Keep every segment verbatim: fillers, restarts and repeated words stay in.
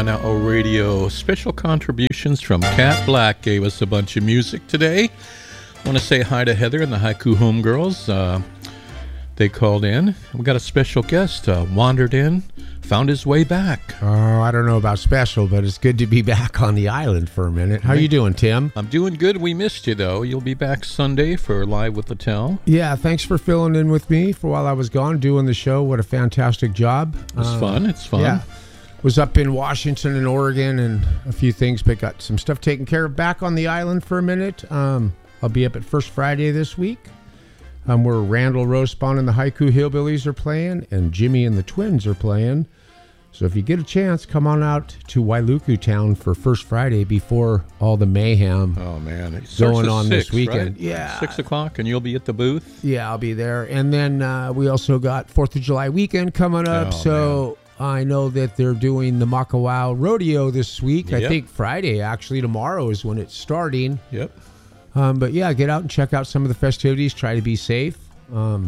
Mana'o Radio. Special contributions from Cat Black gave us a bunch of music today. I want to say hi to Heather and the Haiku Homegirls. Uh, they called in. We got a special guest, uh, wandered in, found his way back. Oh, I don't know about special, but it's good to be back on the island for a minute. How you doing, Tim? I'm doing good. We missed you, though. You'll be back Sunday for Live with Littell. Yeah, thanks for filling in with me for while I was gone doing the show. What a fantastic job. It's uh, fun. It's fun. Yeah. Was up in Washington and Oregon and a few things, but got some stuff taken care of back on the island for a minute. Um, I'll be up at First Friday this week. Um, where Randall Rosebon and the Haiku Hillbillies are playing, and Jimmy and the Twins are playing. So if you get a chance, come on out to Wailuku Town for First Friday before all the mayhem oh, man. It going on six, this weekend. Right? Yeah. Six o'clock, and you'll be at the booth? Yeah, I'll be there. And then uh, we also got fourth of July weekend coming up. Oh, so man. I know that they're doing the Makawao Rodeo this week. Yep. I think Friday, actually. Tomorrow is when it's starting. Yep. Um, but yeah, get out and check out some of the festivities. Try to be safe. Um,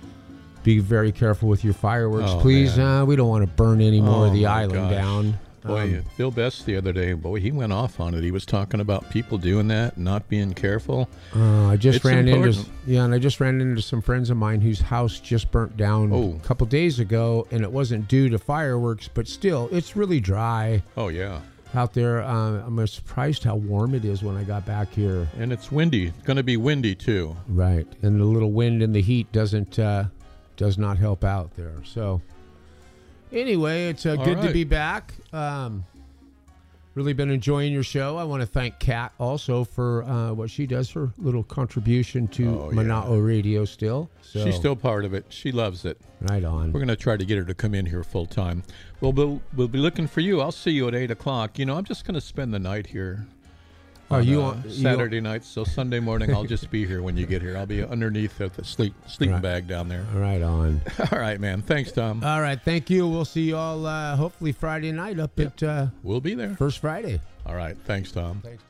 be very careful with your fireworks, oh, please. Uh, we don't want to burn any more oh, of the my island gosh. down. Boy, Um, Bill Best the other day, boy, he went off on it. He was talking about people doing that, not being careful. uh, I just It's ran important. into yeah, and I just ran into some friends of mine whose house just burnt down Oh. a couple days ago, and it wasn't due to fireworks, but still, it's really dry Oh, yeah. out there. Uh, I'm surprised how warm it is when I got back here. And it's windy. It's going to be windy, too. Right, and the little wind and the heat doesn't uh, does not help out there. So anyway, it's uh, All good to right. be back. Um, really been enjoying your show. I want to thank Kat also for uh, what she does, her little contribution to Oh, yeah. Mana'o Radio still. So, She's still part of it. She loves it. right on. We're going to try to get her to come in here full time. We'll be, we'll be looking for you. I'll see you at eight o'clock. You know, I'm just going to spend the night here. Oh, on, you uh, want- you Saturday night, so Sunday morning I'll just be here when you get here. I'll be underneath the sleep sleeping Right. bag down there. Right on. All right, man. Thanks, Tom. All right, thank you. We'll see you all uh, hopefully Friday night up at uh, We'll be there. First Friday. All right. Thanks, Tom. Thanks.